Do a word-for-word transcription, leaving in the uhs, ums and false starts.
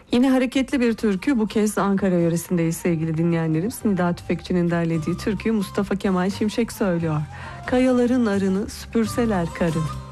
Yine hareketli bir türkü, bu kez Ankara yöresindeyiz sevgili dinleyenlerimiz. Nida Tüfekçi'nin derlediği türküyü Mustafa Kemal Şimşek söylüyor. Kayaların arını süpürseler karın.